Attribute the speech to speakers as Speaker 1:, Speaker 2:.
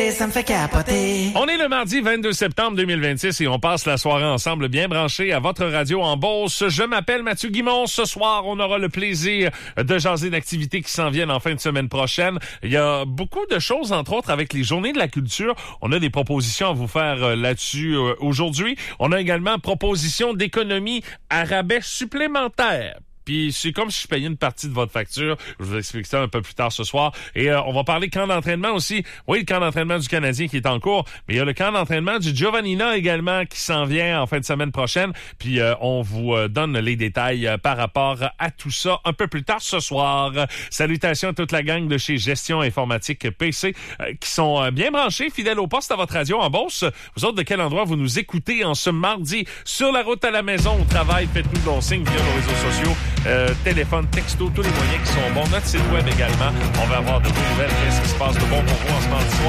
Speaker 1: Ça me fait capoter.
Speaker 2: On est le mardi 22 septembre 2026 et on passe la soirée ensemble bien branchés à votre radio en Beauce. Je m'appelle Mathieu Guimond. Ce soir, on aura le plaisir de jaser d'activités qui s'en viennent en fin de semaine prochaine. Il y a beaucoup de choses, entre autres, avec les Journées de la culture. On a des propositions à vous faire là-dessus aujourd'hui. On a également proposition d'économie à rabais supplémentaire. Puis c'est comme si je payais une partie de votre facture. Je vous explique ça un peu plus tard ce soir. Et on va parler camp d'entraînement aussi. Oui, le camp d'entraînement du Canadien qui est en cours, mais il y a le camp d'entraînement du Giovannina également qui s'en vient en fin de semaine prochaine. Puis on vous donne les détails par rapport à tout ça un peu plus tard ce soir. Salutations à toute la gang de chez Gestion Informatique PC qui sont bien branchés, fidèles au poste à votre radio en Beauce. Vous autres, de quel endroit vous nous écoutez en ce mardi? Sur la route à la maison, au travail, faites-nous bon signe via nos réseaux sociaux. Téléphone, texto, tous les moyens qui sont bons. Notre site web également. On va avoir de vos nouvelles. Qu'est-ce qui se passe de bon pour vous en ce mardi soir?